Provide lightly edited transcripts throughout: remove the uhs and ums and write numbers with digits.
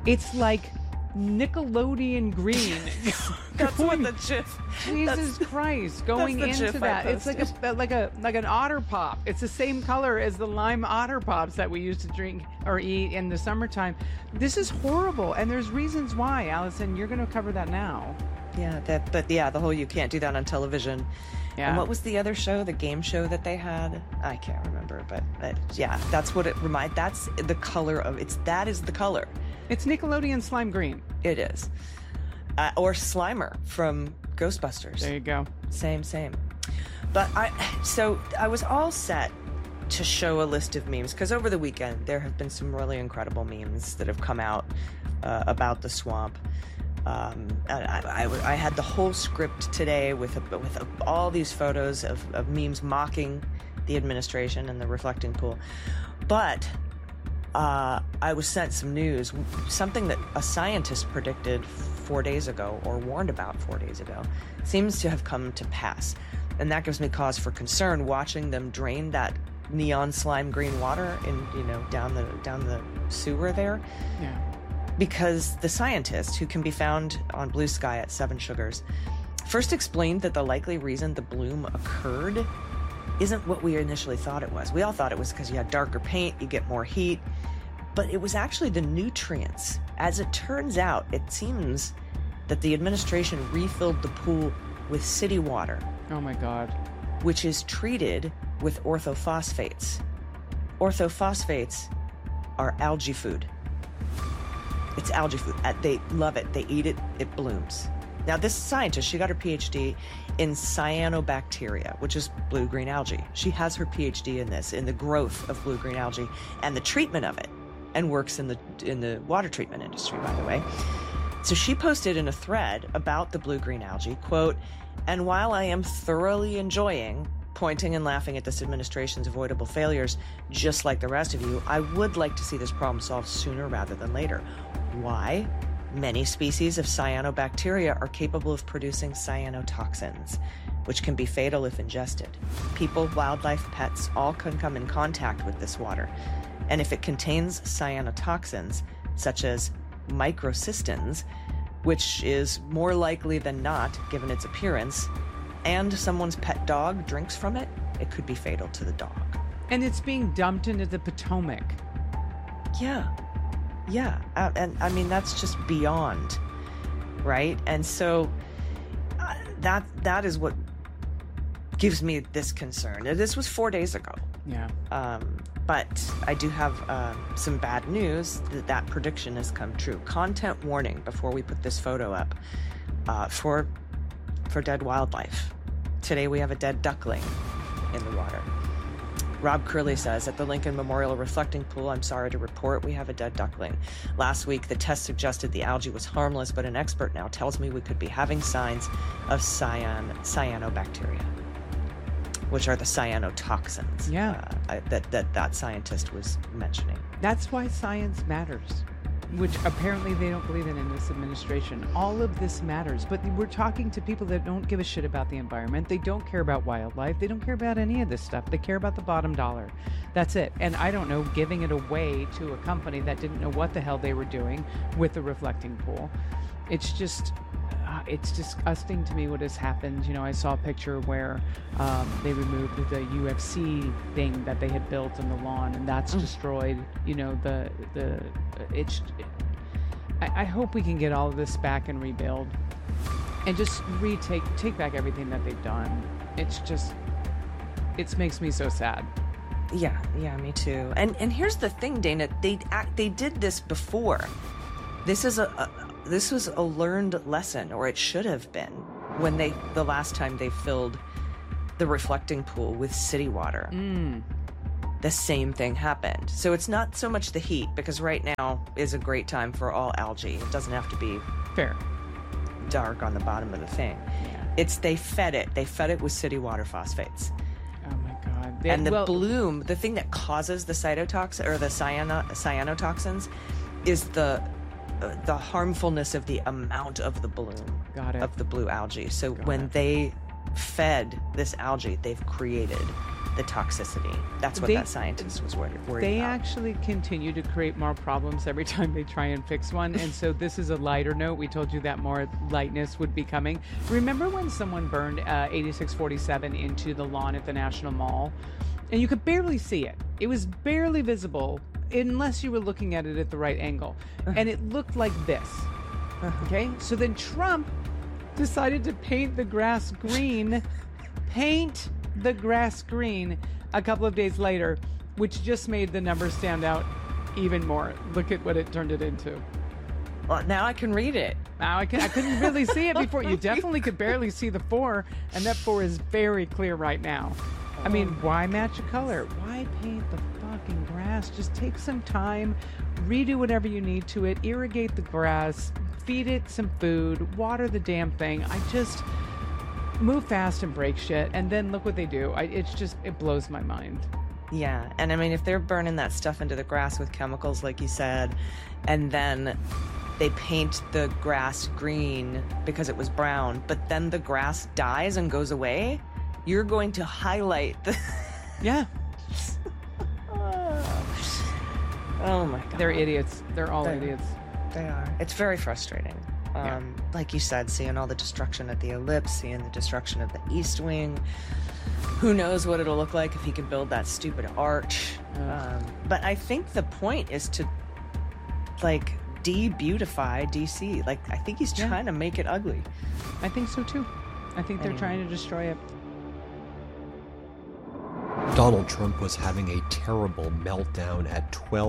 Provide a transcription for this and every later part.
It's like Nickelodeon green. That's what the GIF. Jesus Christ, going that's the into GIF I that. It's like an Otter Pop. It's the same color as the lime Otter Pops that we used to drink or eat in the summertime. This is horrible, and there's reasons why. Allison, you're going to cover that now. Yeah, the whole you can't do that on television. Yeah. And what was the other show, the game show that they had? I can't remember, but yeah, that's what it reminds. That's the color of it's. That is the color. It's Nickelodeon slime green. It is, or Slimer from Ghostbusters. There you go. Same. But I was all set to show a list of memes because over the weekend there have been some really incredible memes that have come out about the swamp. I had the whole script today with all these photos of memes mocking the administration and the reflecting pool. But I was sent some news, something that a scientist predicted 4 days ago or warned about 4 days ago seems to have come to pass. And that gives me cause for concern watching them drain that neon slime green water down the sewer there. Yeah. Because the scientist, who can be found on Blue Sky at Seven Sugars, first explained that the likely reason the bloom occurred isn't what we initially thought it was. We all thought it was because you had darker paint, you get more heat, but it was actually the nutrients. As it turns out, it seems that the administration refilled the pool with city water. Oh my God. Which is treated with orthophosphates. Orthophosphates are algae food. It's algae food. They love it. They eat it. It blooms. Now, this scientist, she got her PhD in cyanobacteria, which is blue-green algae. She has her PhD in this, in the growth of blue-green algae and the treatment of it, and works in the water treatment industry, by the way. So she posted in a thread about the blue-green algae, quote, "And while I am thoroughly enjoying pointing and laughing at this administration's avoidable failures, just like the rest of you, I would like to see this problem solved sooner rather than later. Why? Many species of cyanobacteria are capable of producing cyanotoxins, which can be fatal if ingested. People, wildlife, pets, all can come in contact with this water. And if it contains cyanotoxins, such as microcystins, which is more likely than not, given its appearance, and someone's pet dog drinks from it, it could be fatal to the dog." And it's being dumped into the Potomac. Yeah. And I mean, that's just beyond, right? And so that is what gives me this concern. This was 4 days ago. Yeah. But I do have some bad news that prediction has come true. Content warning before we put this photo up for dead wildlife. Today we have a dead duckling in the water. Rob Curley says, "At the Lincoln Memorial Reflecting Pool, I'm sorry to report we have a dead duckling. Last week, the test suggested the algae was harmless, but an expert now tells me we could be having signs of cyanobacteria, which are the cyanotoxins." Yeah. That scientist was mentioning. That's why science matters, which apparently they don't believe in this administration. All of this matters, but we're talking to people that don't give a shit about the environment. They don't care about wildlife. They don't care about any of this stuff. They care about the bottom dollar. That's it. And I don't know, giving it away to a company that didn't know what the hell they were doing with the reflecting pool. It's just... it's disgusting to me what has happened. You know, I saw a picture where they removed the UFC thing that they had built on the lawn, and that's destroyed. You know, I hope we can get all of this back and rebuild, and just take back everything that they've done. It's just, it makes me so sad. Yeah, me too. And here's the thing, Dana. They did this before. This was a learned lesson, or it should have been, when the last time they filled the reflecting pool with city water. The same thing happened. So it's not so much the heat, because right now is a great time for all algae. It doesn't have to be fair dark on the bottom of the thing. Yeah. It's they fed it with city water phosphates. Oh my God. And the bloom, the thing that causes the cytotoxin or the cyanotoxins, is the harmfulness of the amount of the bloom of the blue algae. So when they fed this algae, they've created the toxicity. That's what that scientist was worried about. They actually continue to create more problems every time they try and fix one. And so this is a lighter note. We told you that more lightness would be coming. Remember when someone burned 8647 into the lawn at the National Mall? And you could barely see it. It was barely visible unless you were looking at it at the right angle. And it looked like this. Okay? So then Trump decided to paint the grass green. Paint the grass green a couple of days later, which just made the numbers stand out even more. Look at what it turned it into. Well, now I can read it. Now I couldn't really see it before. You definitely could barely see the 4, and that 4 is very clear right now. I mean, why match a color? Why paint the fucking grass? Just take some time, redo whatever you need to it, irrigate the grass, feed it some food, water the damn thing. Move fast and break shit, and then look what they do. It blows my mind. Yeah, and I mean, if they're burning that stuff into the grass with chemicals, like you said, and then they paint the grass green because it was brown, but then the grass dies and goes away, you're going to highlight the... Yeah. Oh my God. They're idiots. They're all idiots. They are. It's very frustrating. Like you said, seeing all the destruction at the Ellipse, seeing the destruction of the East Wing. Who knows what it'll look like if he can build that stupid arch. But I think the point is to, like, de-beautify DC. Like, I think he's trying to make it ugly. I think so, too. I think they're trying to destroy it. Donald Trump was having a terrible meltdown at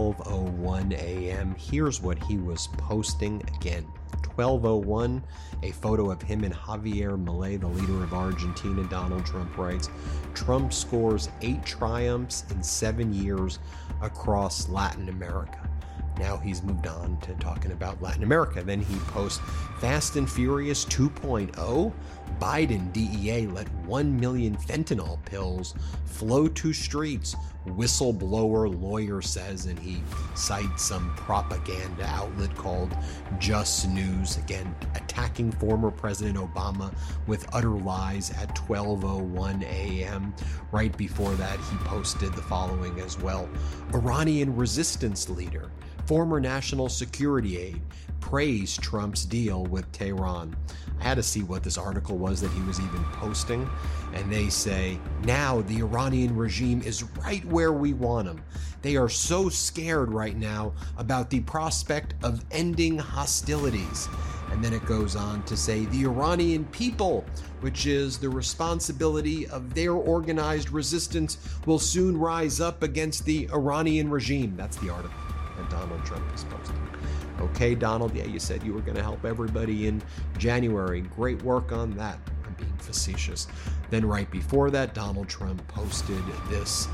12:01 a.m. Here's what he was posting again. 12:01, a photo of him and Javier Milei, the leader of Argentina. Donald Trump writes, Trump scores 8 triumphs in 7 years across Latin America. Now he's moved on to talking about Latin America. Then he posts Fast and Furious 2.0. Biden DEA let 1 million fentanyl pills flow to streets. Whistleblower lawyer says, and he cites some propaganda outlet called Just News, again attacking former President Obama with utter lies at 12:01 a.m. Right before that, he posted the following as well. Iranian resistance leader, former national security aide, praised Trump's deal with Tehran. I had to see what this article was that he was even posting, and they say, now the Iranian regime is right where we want them. They are so scared right now about the prospect of ending hostilities. And then it goes on to say the Iranian people, which is the responsibility of their organized resistance, will soon rise up against the Iranian regime. That's the article that Donald Trump is posting. Okay, Donald, yeah, you said you were going to help everybody in January. Great work on that. I'm being facetious. Then right before that, Donald Trump posted this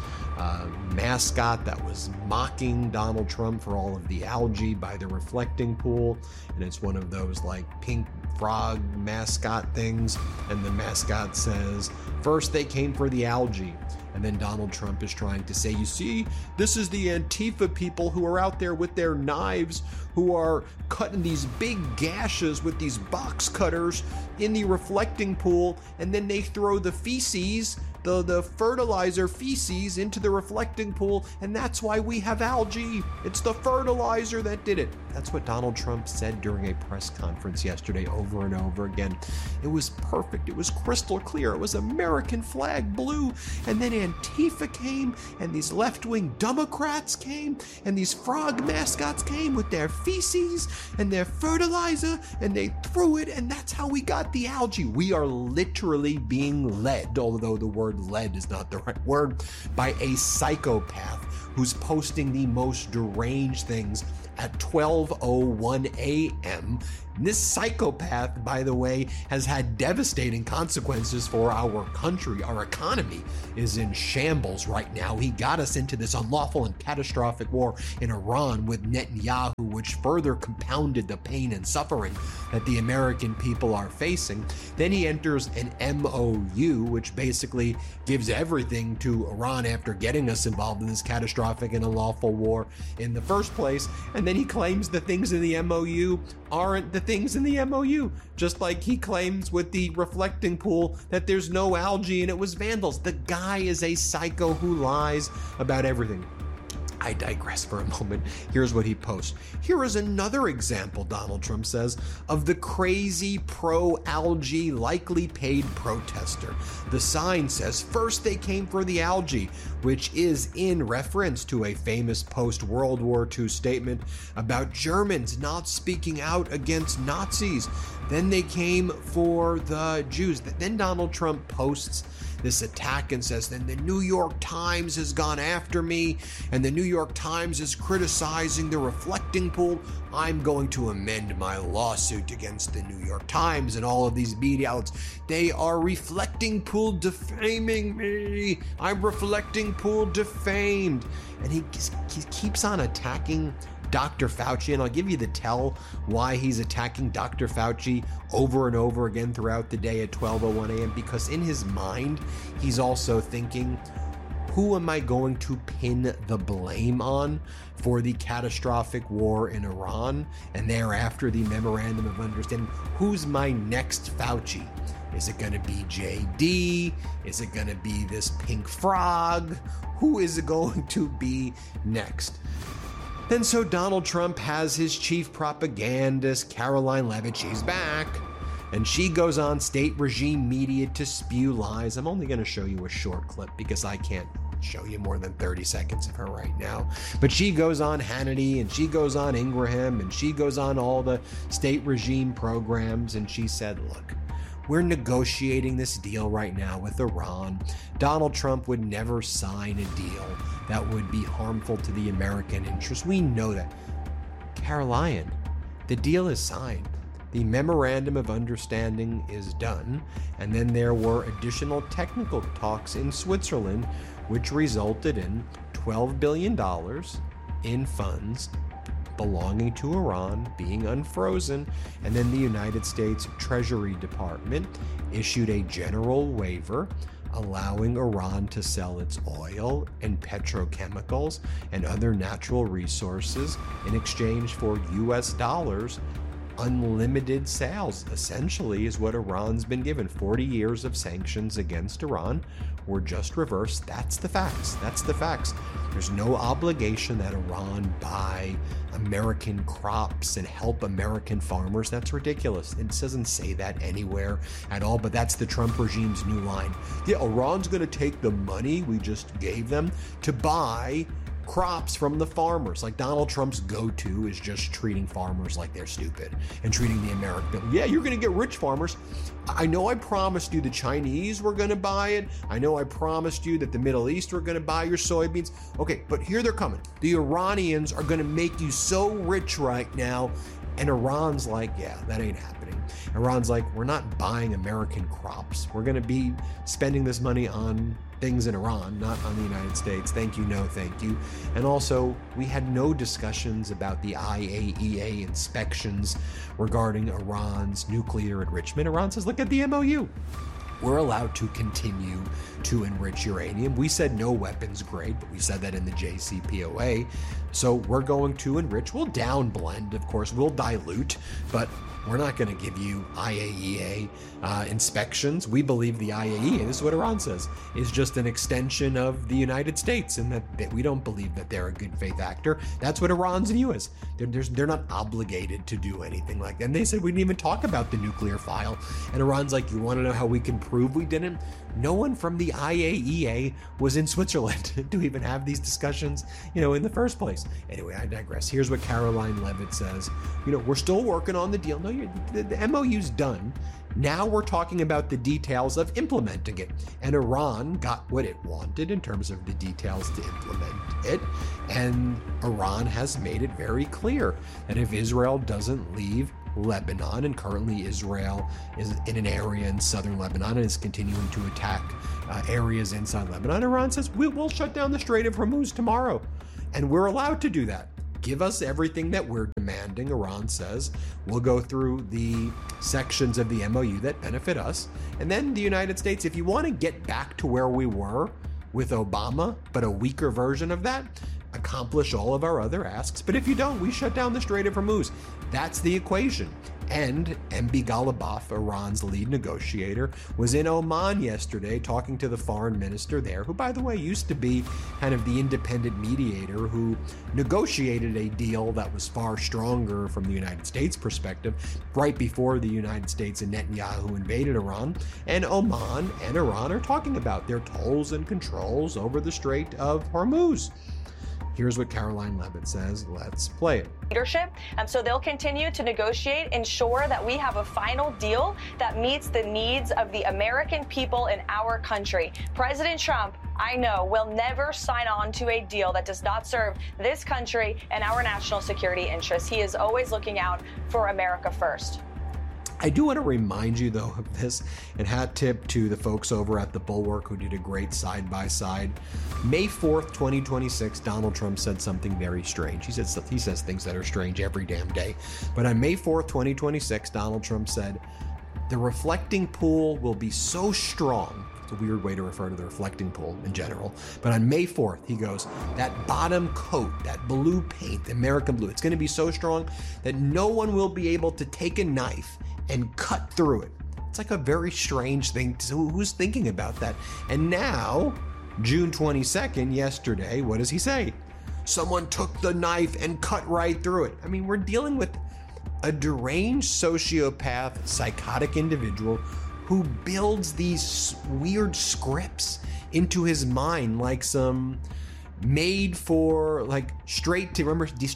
mascot that was mocking Donald Trump for all of the algae by the reflecting pool. And it's one of those like pink frog mascot things. And the mascot says, first they came for the algae. And then Donald Trump is trying to say, you see, this is the Antifa people who are out there with their knives, who are cutting these big gashes with these box cutters in the reflecting pool, and then they throw the feces, the fertilizer feces into the reflecting pool, and that's why we have algae. It's the fertilizer that did it. That's what Donald Trump said during a press conference yesterday over and over again. It was perfect. It was crystal clear. It was American flag blue. And then Antifa came, and these left-wing Democrats came, and these frog mascots came with their feces and their fertilizer, and they threw it, and that's how we got the algae. We are literally being led, although the word led is not the right word, by a psychopath who's posting the most deranged things at 12:01 a.m. This psychopath, by the way, has had devastating consequences for our country. Our economy is in shambles right now. He got us into this unlawful and catastrophic war in Iran with Netanyahu, which further compounded the pain and suffering that the American people are facing. Then he enters an MOU, which basically gives everything to Iran after getting us involved in this catastrophic and unlawful war in the first place. And then he claims the things in the MOU aren't the things in the MOU. Just like he claims with the reflecting pool that there's no algae and it was vandals. The guy is a psycho who lies about everything. I digress for a moment. Here's what he posts. Here is another example, Donald Trump says, of the crazy pro-algae likely paid protester. The sign says, first they came for the algae, which is in reference to a famous post-World War II statement about Germans not speaking out against Nazis. Then they came for the Jews. Then Donald Trump posts this attack and says, then the New York Times has gone after me and the New York Times is criticizing the reflecting pool. I'm going to amend my lawsuit against the New York Times and all of these media outlets. They are reflecting pool defaming me. I'm reflecting pool defamed. And he keeps on attacking Dr. Fauci, and I'll give you the tell why he's attacking Dr. Fauci over and over again throughout the day at 12:01 a.m. Because in his mind, he's also thinking, who am I going to pin the blame on for the catastrophic war in Iran and thereafter the memorandum of understanding? Who's my next Fauci? Is it going to be JD? Is it going to be this pink frog? Who is it going to be next? And so Donald Trump has his chief propagandist, Karoline Leavitt. She's back. And she goes on state regime media to spew lies. I'm only going to show you a short clip because I can't show you more than 30 seconds of her right now. But she goes on Hannity and she goes on Ingraham and she goes on all the state regime programs. And she said, look, we're negotiating this deal right now with Iran. Donald Trump would never sign a deal that would be harmful to the American interest. We know that. Caroline, the deal is signed. The memorandum of understanding is done. And then there were additional technical talks in Switzerland, which resulted in $12 billion in funds belonging to Iran being unfrozen, and then the United States Treasury Department issued a general waiver allowing Iran to sell its oil and petrochemicals and other natural resources in exchange for US dollars. Unlimited sales, essentially, is what Iran's been given. 40 years of sanctions against Iran were just reversed. That's the facts. That's the facts. There's no obligation that Iran buy American crops and help American farmers. That's ridiculous. It doesn't say that anywhere at all, but that's the Trump regime's new line. Yeah, Iran's going to take the money we just gave them to buy crops from the farmers. Like Donald Trump's go-to is just treating farmers like they're stupid and treating the American people. Yeah, you're going to get rich farmers. I know I promised you the Chinese were going to buy it. I know I promised you that the Middle East were going to buy your soybeans. Okay, but here they're coming. The Iranians are going to make you so rich right now. And Iran's like, yeah, that ain't happening. Iran's like, we're not buying American crops. We're going to be spending this money on things in Iran, not on the United States. Thank you, no thank you. And also, we had no discussions about the IAEA inspections regarding Iran's nuclear enrichment. Iran says, look at the MOU. We're allowed to continue to enrich uranium. We said no weapons grade, but we said that in the JCPOA. So we're going to enrich. We'll down blend, of course. We'll dilute, but we're not going to give you IAEA inspections. We believe the IAEA, this is what Iran says, is just an extension of the United States, and that we don't believe that they're a good faith actor. That's what Iran's view is. They're not obligated to do anything like that. And they said we didn't even talk about the nuclear file. And Iran's like, you want to know how we can prove we didn't? No one from the IAEA was in Switzerland to even have these discussions, in the first place. Anyway, I digress. Here's what Karoline Leavitt says. We're still working on the deal. No, the MOU's done. Now we're talking about the details of implementing it. And Iran got what it wanted in terms of the details to implement it. And Iran has made it very clear that if Israel doesn't leave Lebanon, and currently Israel is in an area in southern Lebanon and is continuing to attack areas inside Lebanon, Iran says, we'll shut down the Strait of Hormuz tomorrow. And we're allowed to do that. Give us everything that we're demanding, Iran says. We'll go through the sections of the MOU that benefit us. And then the United States, if you want to get back to where we were with Obama, but a weaker version of that, accomplish all of our other asks. But if you don't, we shut down the Strait of Hormuz. That's the equation. And MB Ghalibaf, Iran's lead negotiator, was in Oman yesterday talking to the foreign minister there, who, by the way, used to be kind of the independent mediator who negotiated a deal that was far stronger from the United States perspective right before the United States and Netanyahu invaded Iran. And Oman and Iran are talking about their tolls and controls over the Strait of Hormuz. Here's what Caroline Levitt says. Let's play it. Leadership, so they'll continue to negotiate, ensure that we have a final deal that meets the needs of the American people in our country. President Trump, I know, will never sign on to a deal that does not serve this country and our national security interests. He is always looking out for America first. I do want to remind you, though, of this, and hat tip to the folks over at The Bulwark who did a great side-by-side. May 4th, 2026, Donald Trump said something very strange. He says things that are strange every damn day. But on May 4th, 2026, Donald Trump said, the reflecting pool will be so strong. It's a weird way to refer to the reflecting pool in general. But on May 4th, he goes, that bottom coat, that blue paint, the American blue, it's going to be so strong that no one will be able to take a knife and cut through it. It's like a very strange thing. So who's thinking about that? And now, June 22nd, yesterday, what does he say? Someone took the knife and cut right through it. I mean, we're dealing with a deranged sociopath, psychotic individual who builds these weird scripts into his mind like some made for straight to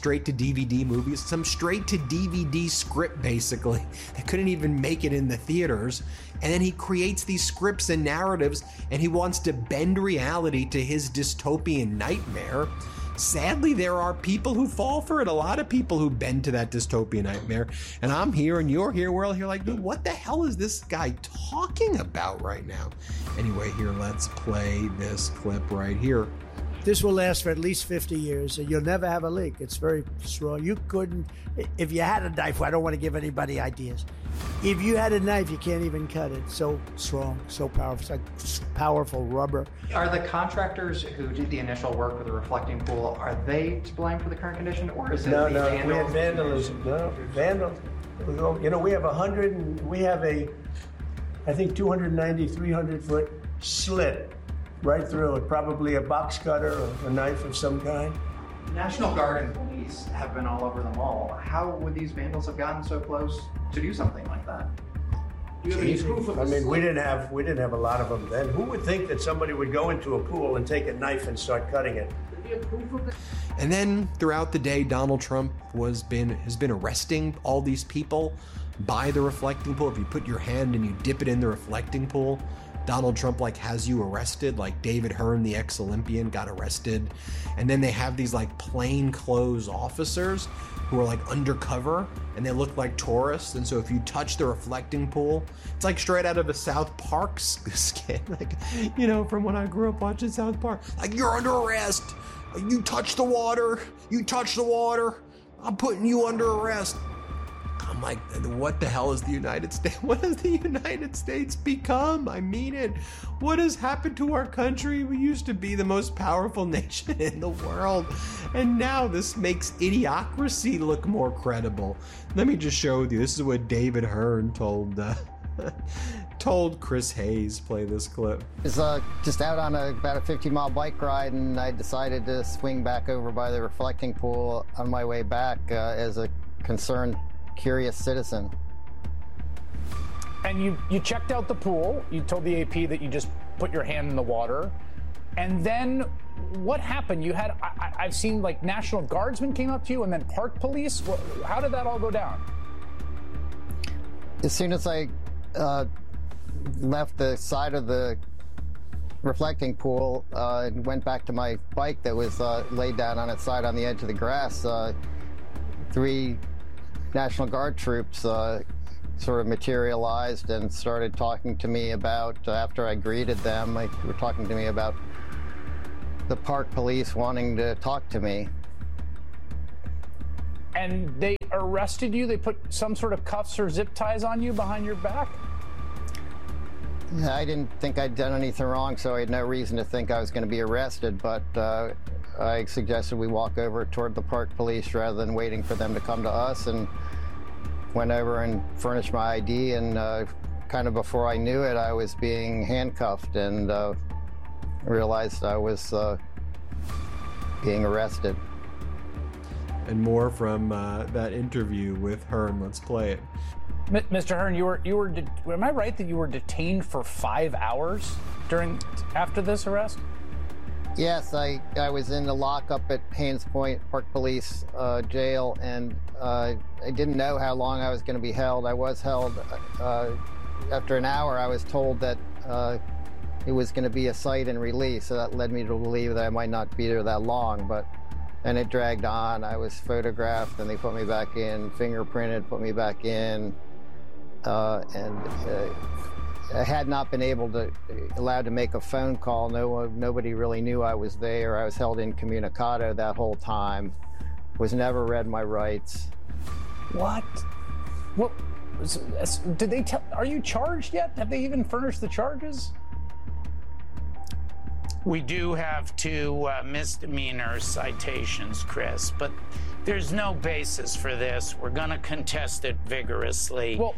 DVD movies, some straight to DVD script basically that couldn't even make it in the theaters. And then he creates these scripts and narratives and he wants to bend reality to his dystopian nightmare. Sadly, there are people who fall for it, a lot of people who bend to that dystopian nightmare. And I'm here and you're here, we're all here like, dude, what the hell is this guy talking about right now? Anyway, here, let's play this clip right here. This will last for at least 50 years, and you'll never have a leak. It's very strong. You couldn't, if you had a knife, I don't want to give anybody ideas. If you had a knife, you can't even cut it. So strong, so powerful. It's like powerful rubber. Are the contractors who did the initial work with the reflecting pool, are they to blame for the current condition, or is it No, vandals? we had vandalism. No, vandals. You know, we have I think 290, 300-foot slit right through it, probably a box cutter or a knife of some kind. National Guard and police have been all over the mall. How would these vandals have gotten so close to do something like that? Do you have any proof of this? I mean, we didn't have a lot of them then. Who would think that somebody would go into a pool and take a knife and start cutting it? And then throughout the day, Donald Trump has been arresting all these people by the reflecting pool. If you put your hand and you dip it in the reflecting pool, Donald Trump has you arrested, like David Hearn, the ex-Olympian, got arrested. And then they have these plainclothes officers who are undercover and they look like tourists. And so if you touch the reflecting pool, it's like straight out of a South Park skit, from when I grew up watching South Park. You're under arrest. You touch the water. I'm putting you under arrest. I'm like, what the hell is the United States? What has the United States become? I mean it. What has happened to our country? We used to be the most powerful nation in the world. And now this makes idiocracy look more credible. Let me just show you. This is what David Hearn told Chris Hayes. Play this clip. I was just out on about a 50-mile bike ride, and I decided to swing back over by the reflecting pool on my way back as a concerned, curious citizen. And you checked out the pool. You told the AP that you just put your hand in the water. And then what happened? You had, I've seen National Guardsmen came up to you and then park police. How did that all go down? As soon as I left the side of the reflecting pool and went back to my bike that was laid down on its side on the edge of the grass, 3 National Guard troops sort of materialized and started talking to me about, after I greeted them, they were talking to me about the park police wanting to talk to me. And they arrested you? They put some sort of cuffs or zip ties on you behind your back? I didn't think I'd done anything wrong, so I had no reason to think I was going to be arrested, but I suggested we walk over toward the park police rather than waiting for them to come to us, and went over and furnished my ID, and kind of before I knew it, I was being handcuffed and realized I was being arrested. And more from that interview with Hearn. Let's play it. Mr. Hearn, you were. Am I right that you were detained for 5 hours after this arrest? Yes, I was in the lockup at Haynes Point Park Police Jail, and I didn't know how long I was going to be held. I was held. After an hour, I was told that it was going to be a cite and release, so that led me to believe that I might not be there that long, but then it dragged on. I was photographed, and they put me back in, fingerprinted, put me back in, and I had not been allowed to make a phone call. Nobody really knew I was there. I was held incommunicado that whole time. Was never read my rights. What? Did they tell? Are you charged yet? Have they even furnished the charges? We do have 2 misdemeanor citations, Chris, but there's no basis for this. We're going to contest it vigorously. Well,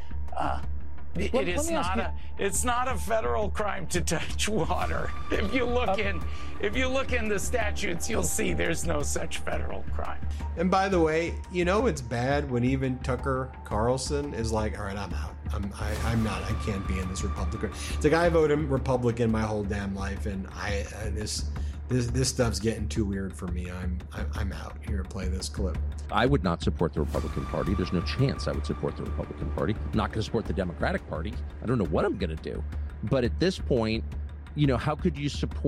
it's not a federal crime to touch water. If you look in the statutes, you'll see there's no such federal crime. And by the way, it's bad when even Tucker Carlson is like, all right, I'm out. I'm not. I can't be in this Republican. It's like, I voted Republican my whole damn life, and this stuff's getting too weird for me. I'm out. Here, play this clip. I would not support the Republican Party. There's no chance I would support the Republican Party. I'm not going to support the Democratic Party. I don't know what I'm going to do. But at this point, how could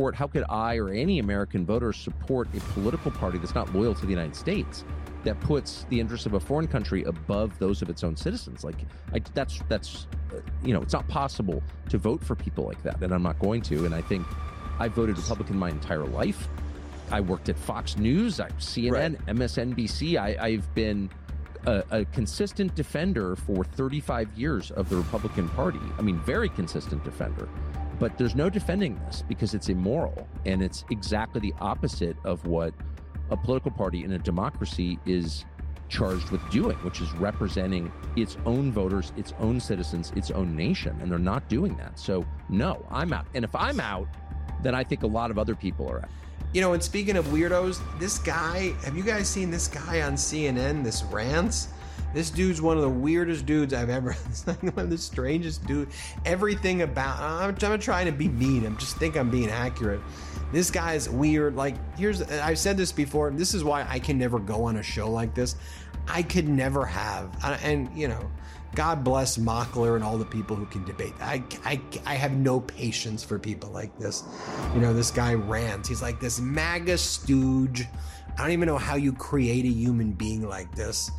I or any American voter support a political party that's not loyal to the United States, that puts the interests of a foreign country above those of its own citizens? That's it's not possible to vote for people like that, and I'm not going to. And I think I voted Republican my entire life. I worked at Fox News, CNN, right. MSNBC. I've been a consistent defender for 35 years of the Republican Party. I mean, very consistent defender. But there's no defending this because it's immoral, and it's exactly the opposite of what a political party in a democracy is charged with doing, which is representing its own voters, its own citizens, its own nation, and they're not doing that. So, no, I'm out. And if I'm out, then I think a lot of other people are out. And speaking of weirdos, this guy, have you guys seen this guy on CNN, this Rants? This dude's one of the weirdest dudes I've ever, one of the strangest dude. Everything about, I'm not trying to be mean, I'm being accurate. This guy's weird. I've said this before, this is why I can never go on a show like this. I could never have, and God bless Mockler and all the people who can debate. I have no patience for people like this. This guy Rants. He's like this MAGA stooge. I don't even know how you create a human being like this.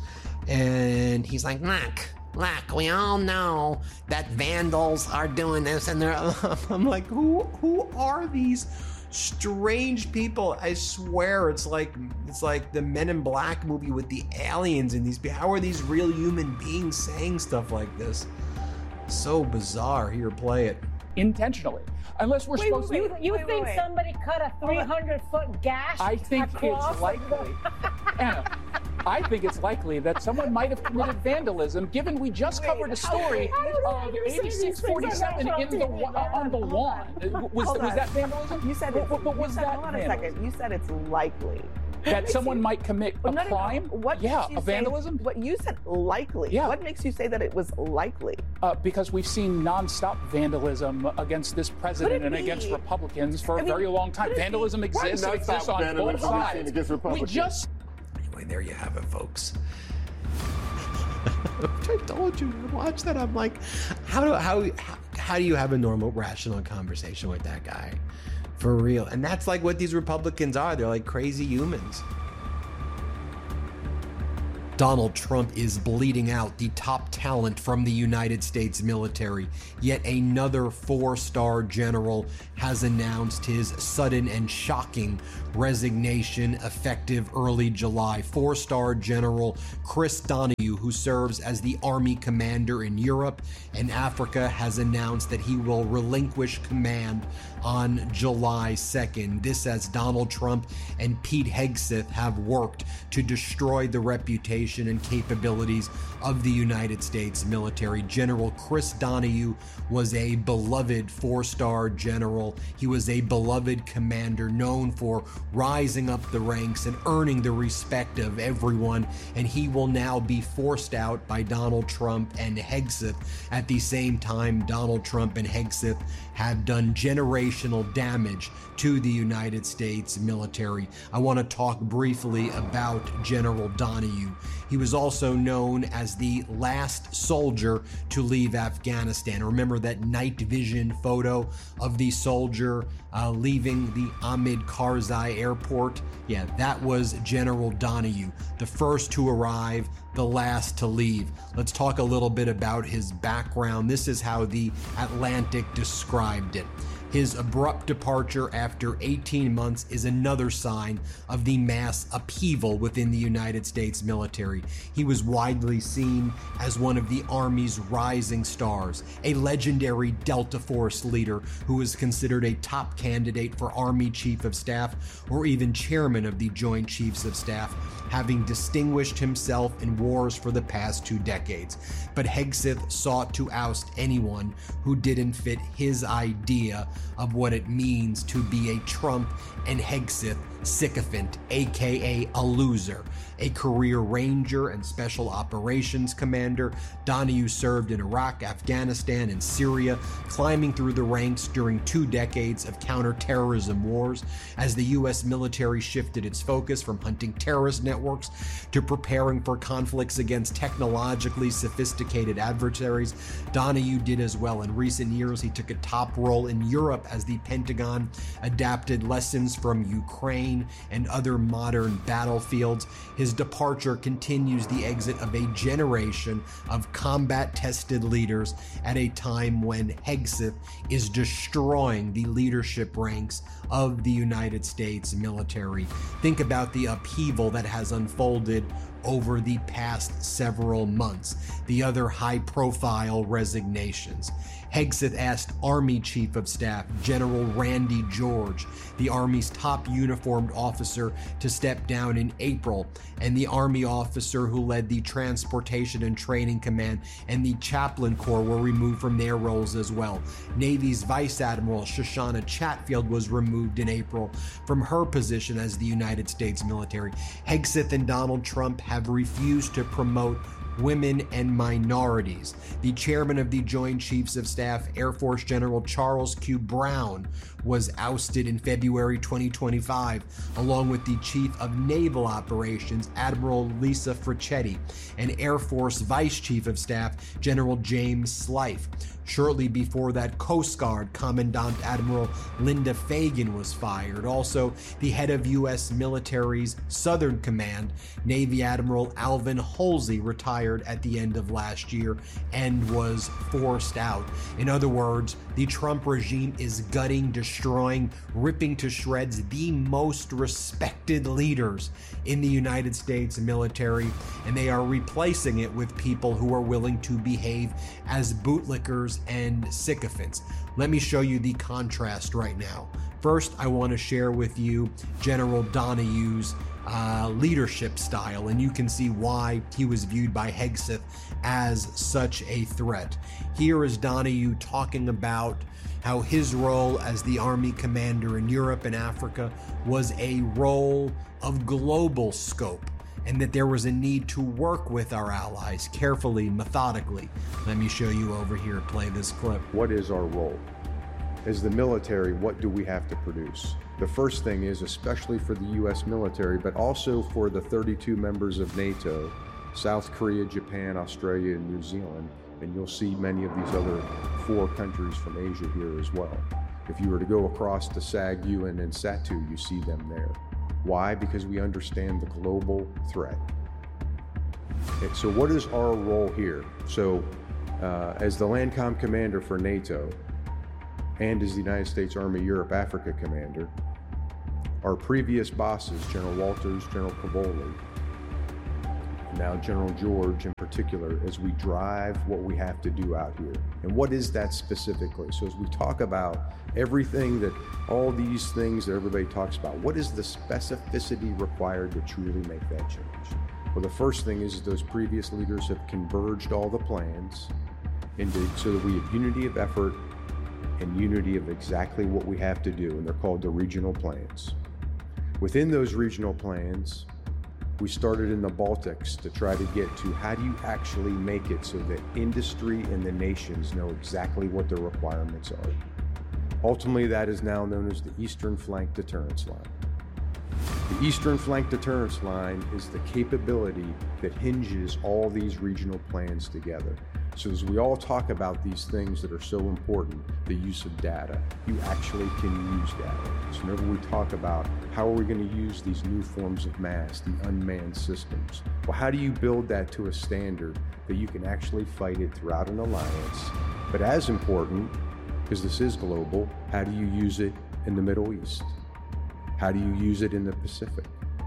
And he's like, look, we all know that vandals are doing this, and I'm like, who are these strange people? I swear it's like the Men in Black movie with the aliens and these people. How are these real human beings saying stuff like this? So bizarre. Here, play it. Intentionally. Unless we're supposed to... You think somebody cut a 300-foot gash? I think it's likely. Anna, I think it's likely that someone might have committed vandalism, given we just covered a story of 8647 on the lawn. Was that vandalism? You said hold on a second. You said it's likely that someone might commit a crime. A vandalism. What you said, likely. Yeah. What makes you say that it was likely? Because we've seen nonstop vandalism against this president and against Republicans for a very long time. Vandalism exists. It exists on both sides. Anyway, there you have it, folks. I told you to watch that. I'm like, how do you have a normal, rational conversation with that guy? For real. And that's like what these Republicans are. They're like crazy humans. Donald Trump is bleeding out the top talent from the United States military. Yet another 4-star general has announced his sudden and shocking resignation effective early July. 4-star General Chris Donahue, who serves as the Army commander in Europe and Africa, has announced that he will relinquish command on July 2nd. This as Donald Trump and Pete Hegseth have worked to destroy the reputation organization and capabilities of the United States military. General Chris Donahue was a beloved four-star general. He was a beloved commander known for rising up the ranks and earning the respect of everyone, and he will now be forced out by Donald Trump and Hegseth. At the same time, Donald Trump and Hegseth have done generational damage to the United States military. I want to talk briefly about General Donahue. He was also known as the last soldier to leave Afghanistan. Remember that night vision photo of the soldier leaving the Ahmed Karzai airport? Yeah, that was General Donahue, the first to arrive, the last to leave. Let's talk a little bit about his background. This is how The Atlantic described it. His abrupt departure after 18 months is another sign of the mass upheaval within the United States military. He was widely seen as one of the Army's rising stars, a legendary Delta Force leader who was considered a top candidate for Army Chief of Staff or even Chairman of the Joint Chiefs of Staff, having distinguished himself in wars for the past 2 decades. But Hegseth sought to oust anyone who didn't fit his idea of what it means to be a Trump and Hegseth sycophant, aka a loser. A career ranger and special operations commander, Donahue served in Iraq, Afghanistan, and Syria, climbing through the ranks during 2 decades of counterterrorism wars. As the U.S. military shifted its focus from hunting terrorist networks to preparing for conflicts against technologically sophisticated adversaries, Donahue did as well. In recent years, he took a top role in Europe as the Pentagon adapted lessons from Ukraine and other modern battlefields. His departure continues the exit of a generation of combat-tested leaders at a time when Hegseth is destroying the leadership ranks of the United States military. Think about the upheaval that has unfolded over the past several months, the other high-profile resignations. Hegseth asked Army Chief of Staff General Randy George, the Army's top uniformed officer, to step down in April, and the Army officer who led the Transportation and Training Command and the Chaplain Corps were removed from their roles as well. Navy's Vice Admiral Shoshana Chatfield was removed in April from her position as the United States military. Hegseth and Donald Trump have refused to promote women and minorities. The chairman of the Joint Chiefs of Staff, Air Force General Charles Q. Brown, was ousted in February 2025, along with the Chief of Naval Operations, Admiral Lisa Fricchetti, and Air Force Vice Chief of Staff, General James Slife. Shortly before that, Coast Guard Commandant Admiral Linda Fagan was fired. Also, the head of U.S. military's Southern Command, Navy Admiral Alvin Halsey, retired at the end of last year and was forced out. In other words, the Trump regime is gutting, destroying, ripping to shreds the most respected leaders in the United States military, and they are replacing it with people who are willing to behave as bootlickers and sycophants. Let me show you the contrast right now. First, I want to share with you General Donahue's leadership style, and you can see why he was viewed by Hegseth as such a threat. Here is Donahue talking about how his role as the Army commander in Europe and Africa was a role of global scope, and that there was a need to work with our allies carefully, methodically. Let me show you over here, play this clip. What is our role? As the military, what do we have to produce? The first thing is, especially for the U.S. military, but also for the 32 members of NATO, South Korea, Japan, Australia, and New Zealand, and you'll see many of these other 4 countries from Asia here as well. If you were to go across to SAG, UN, and SATU, you see them there. Why? Because we understand the global threat. Okay, so what is our role here? So as the LANCOM commander for NATO and as the United States Army Europe Africa commander, our previous bosses, General Walters, General Cavoli, now General George in particular, as we drive what we have to do out here. And what is that specifically? So as we talk about everything that, all these things that everybody talks about, what is the specificity required to truly make that change? Well, the first thing is those previous leaders have converged all the plans so that we have unity of effort and unity of exactly what we have to do, and they're called the regional plans. Within those regional plans, we started in the Baltics to try to get to how do you actually make it so that industry and the nations know exactly what their requirements are. Ultimately, that is now known as the Eastern Flank Deterrence Line. The Eastern Flank Deterrence Line is the capability that hinges all these regional plans together. So as we all talk about these things that are so important, the use of data, you actually can use data. So whenever we talk about how are we going to use these new forms of mass, the unmanned systems, well, how do you build that to a standard that you can actually fight it throughout an alliance? But as important, because this is global, how do you use it in the Middle East? How do you use it in the Pacific?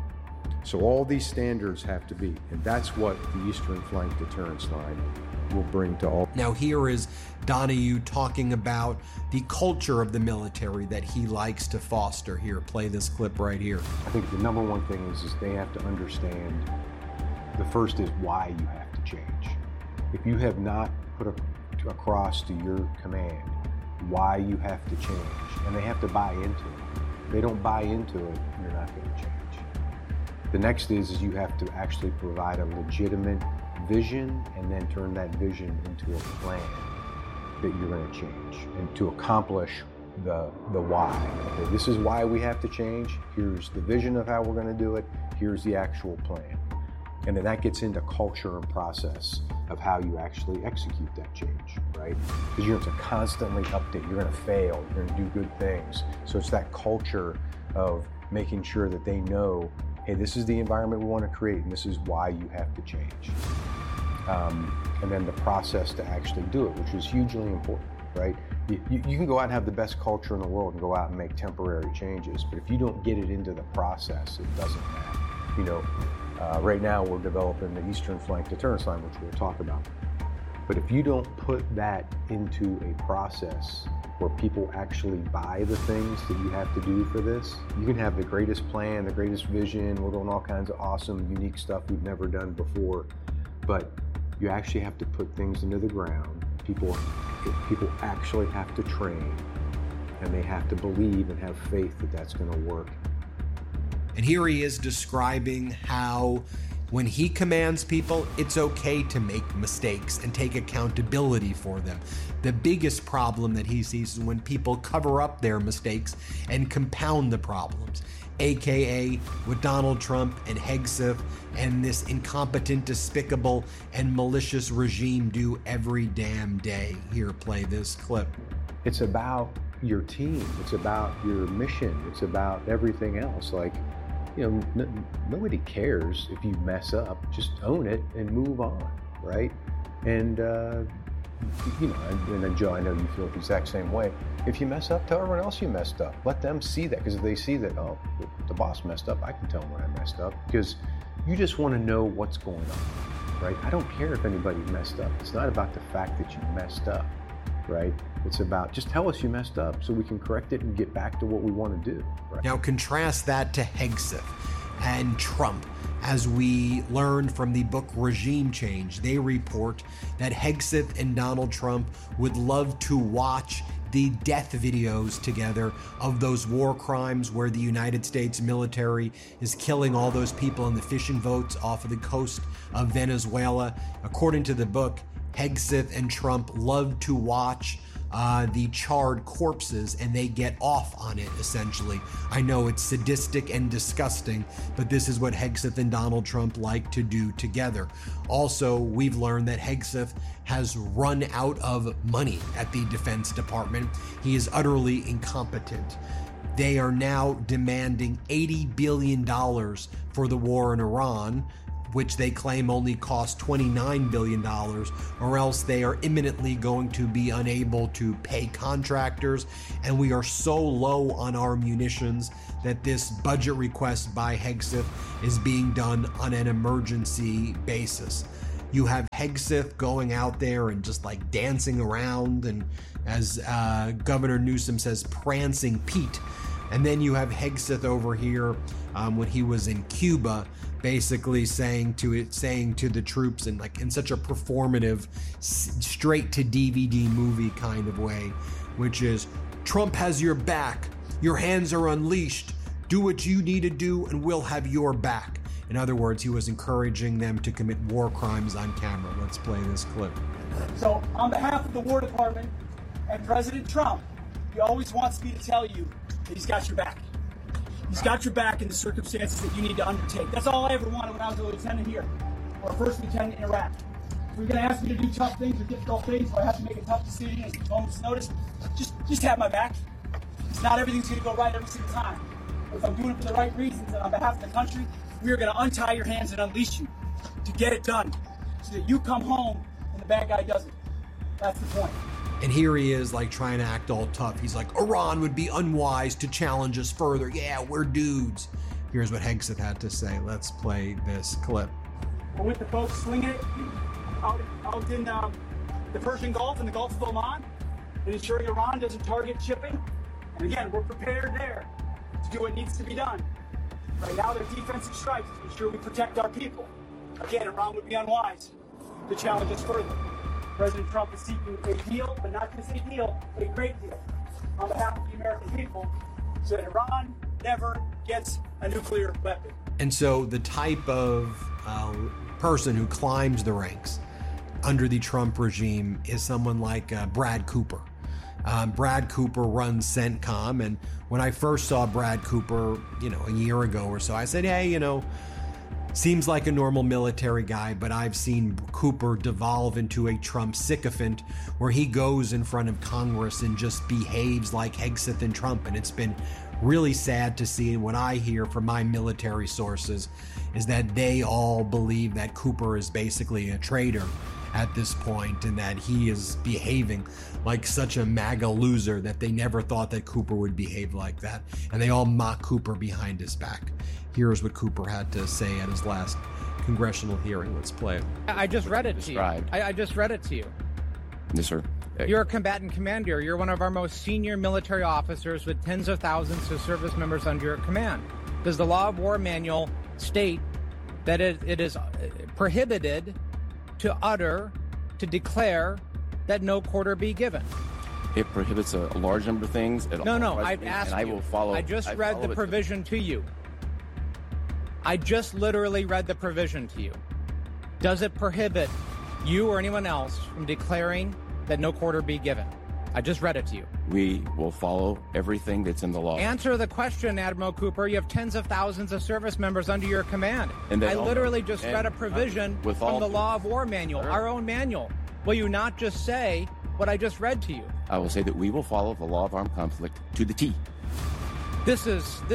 So all these standards have to be, and that's what the Eastern Flank Deterrence Line will bring to all. Now here is Donahue talking about the culture of the military that he likes to foster. Here, play this clip right here. I think the number one thing is they have to understand, the first is why you have to change. If you have not put across to your command why you have to change, and they have to buy into it. If they don't buy into it, you're not going to change. The next is you have to actually provide a legitimate vision and then turn that vision into a plan that you're going to change and to accomplish the why. Okay, this is why we have to change. Here's the vision of how we're going to do it. Here's the actual plan. And then that gets into culture and process of how you actually execute that change, right? Because you have to constantly update. You're going to fail. You're going to do good things. So it's that culture of making sure that they know, hey, this is the environment we want to create, and this is why you have to change. And then the process to actually do it, which is hugely important, right? You can go out and have the best culture in the world and go out and make temporary changes, but if you don't get it into the process, it doesn't matter. You know, right now we're developing the Eastern Flank Deterrence Line, which we'll talk about. But if you don't put that into a process where people actually buy the things that you have to do for this, you can have the greatest plan, the greatest vision, we're doing all kinds of awesome, unique stuff we've never done before, but you actually have to put things into the ground. People actually have to train, and they have to believe and have faith that that's going to work. And here he is describing how when he commands people, it's okay to make mistakes and take accountability for them. The biggest problem that he sees is when people cover up their mistakes and compound the problems, aka what Donald Trump and Hegseth and this incompetent, despicable, and malicious regime do every damn day. Here, play this clip. It's about your team. It's about your mission. It's about everything else. Like, you know, nobody cares if you mess up. Just own it and move on, right? And, you know, and then Joe, I know you feel the exact same way. If you mess up, tell everyone else you messed up. Let them see that, because if they see that, oh, the boss messed up, I can tell them when I messed up, because you just want to know what's going on, right? I don't care if anybody messed up. It's not about the fact that you messed up, right? It's about just tell us you messed up so we can correct it and get back to what we want to do. Right? Now contrast that to Hegseth and Trump. As we learned from the book Regime Change, they report that Hegseth and Donald Trump would love to watch the death videos together of those war crimes where the United States military is killing all those people in the fishing boats off of the coast of Venezuela. According to the book, Hegseth and Trump love to watch the charred corpses, and they get off on it, essentially. I know it's sadistic and disgusting, but this is what Hegseth and Donald Trump like to do together. Also, we've learned that Hegseth has run out of money at the Defense Department. He is utterly incompetent. They are now demanding $80 billion for the war in Iran, which they claim only cost $29 billion, or else they are imminently going to be unable to pay contractors. And we are so low on our munitions that this budget request by Hegseth is being done on an emergency basis. You have Hegseth going out there and just like dancing around, and as Governor Newsom says, prancing Pete. And then you have Hegseth over here when he was in Cuba, basically saying to the troops in such a performative, straight to DVD movie kind of way, which is, Trump has your back. Your hands are unleashed. Do what you need to do and we'll have your back. In other words, he was encouraging them to commit war crimes on camera. Let's play this clip. So, on behalf of the War Department and President Trump, he always wants me to tell you that he's got your back. He's got your back in the circumstances that you need to undertake. That's all I ever wanted when I was a lieutenant here, or a first lieutenant in Iraq. If you're going to ask me to do tough things or difficult things, or I have to make a tough decision at a moment's notice, just have my back. Not everything's going to go right every single time. But if I'm doing it for the right reasons and on behalf of the country, we are going to untie your hands and unleash you to get it done, so that you come home and the bad guy doesn't. That's the point. And here he is, trying to act all tough. He's like, Iran would be unwise to challenge us further. Yeah, we're dudes. Here's what Hegseth had to say. Let's play this clip. We're with the folks slinging it out in the Persian Gulf and the Gulf of Oman, and ensuring Iran doesn't target shipping. And again, we're prepared there to do what needs to be done. Right now, they're defensive strikes to ensure we protect our people. Again, Iran would be unwise to challenge us further. President Trump is seeking a deal, but not just a deal, a great deal, on behalf of the American people, so that Iran never gets a nuclear weapon. And so the type of person who climbs the ranks under the Trump regime is someone like Brad Cooper. Brad Cooper runs CENTCOM, and when I first saw Brad Cooper, a year ago or so, I said, hey, seems like a normal military guy, but I've seen Cooper devolve into a Trump sycophant where he goes in front of Congress and just behaves like Hegseth and Trump, and it's been really sad to see. And what I hear from my military sources is that they all believe that Cooper is basically a traitor at this point, and that he is behaving like such a MAGA loser that they never thought that Cooper would behave like that. And they all mock Cooper behind his back. Here's what Cooper had to say at his last congressional hearing. Let's play it. I just read it to you. I just read it to you. Yes, sir. You're a combatant commander. You're one of our most senior military officers with tens of thousands of service members under your command. Does the Law of War Manual state that it is prohibited to declare that no quarter be given? It prohibits a large number of things. No, I've asked you. And I will follow. I just read the provision to you. I just literally read the provision to you. Does it prohibit you or anyone else from declaring that no quarter be given? I just read it to you. We will follow everything that's in the law. Answer the question, Admiral Cooper. You have tens of thousands of service members under your command. And I literally just read a provision from the Law of War Manual, our own manual. Will you not just say what I just read to you? I will say that we will follow the law of armed conflict to the T. This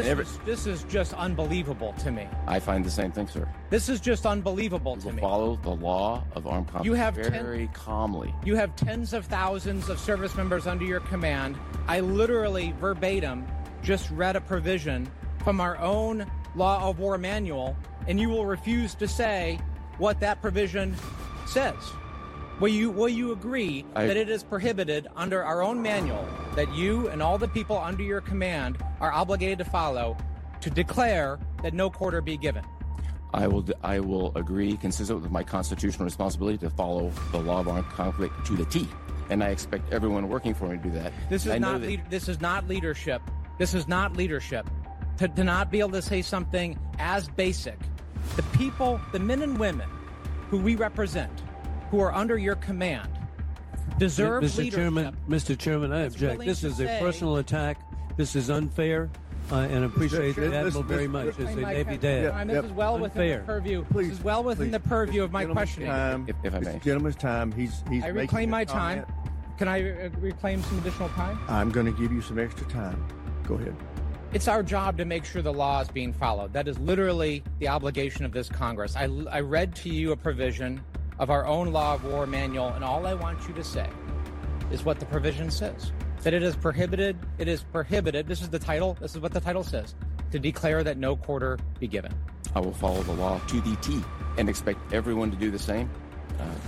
is just unbelievable to me. I find the same thing, sir. This is just unbelievable to me. Follow the law of armed conflict very calmly. You have tens of thousands of service members under your command. I literally, verbatim, just read a provision from our own Law of War Manual, and you will refuse to say what that provision says. Will you agree that it is prohibited under our own manual that you and all the people under your command are obligated to follow to declare that no quarter be given? I will agree, consistent with my constitutional responsibility, to follow the law of armed conflict to the T, and I expect everyone working for me to do that. This is not leadership. This is not leadership. To not be able to say something as basic. The people, the men and women who we represent, who are under your command, deserve leadership. Mr. Chairman, I object. This is a personal attack. This is unfair, and I appreciate the Admiral very much as a Navy dad. This is well within the purview. This is well within the purview of my questioning. If I may. It's gentleman's time. I reclaim my time. Can I reclaim some additional time? I'm going to give you some extra time. Go ahead. It's our job to make sure the law is being followed. That is literally the obligation of this Congress. I read to you a provision of our own Law of War Manual, and all I want you to say is what the provision says. That it is prohibited, this is the title, this is what the title says, to declare that no quarter be given. I will follow the law to the T and expect everyone to do the same.